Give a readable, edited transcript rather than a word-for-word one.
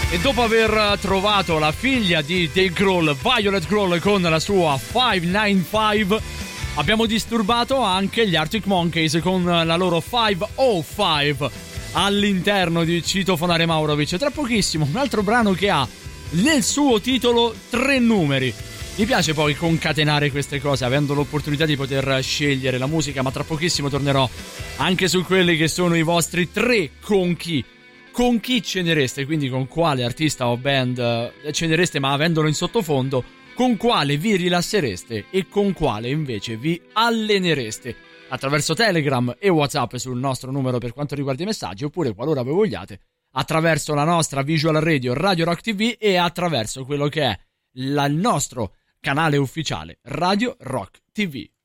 E dopo aver trovato la figlia di Dave Grohl, Violet Grohl, con la sua 595, abbiamo disturbato anche gli Arctic Monkeys con la loro 505 all'interno di Citofonare Maurovic. Tra pochissimo un altro brano che ha nel suo titolo 3 numeri. Mi piace poi concatenare queste cose, avendo l'opportunità di poter scegliere la musica, ma tra pochissimo tornerò anche su quelli che sono i vostri 3 con chi. Con chi cenereste, quindi con quale artista o band cenereste ma avendolo in sottofondo, con quale vi rilassereste e con quale invece vi allenereste, attraverso Telegram e WhatsApp sul nostro numero per quanto riguarda i messaggi, oppure qualora voi vogliate attraverso la nostra visual radio Radio Rock TV e attraverso quello che è il nostro canale ufficiale Radio Rock TV.